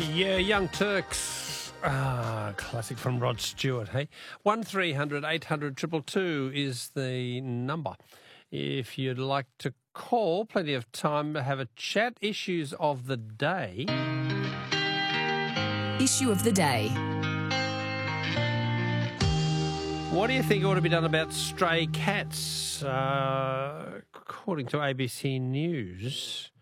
Yeah, Young Turks. Classic from Rod Stewart, hey? 1300 800 222 is the number. If you'd like to call, plenty of time to have a chat. Issues of the day. Issue of the day. What do you think ought to be done about stray cats? According to ABC News,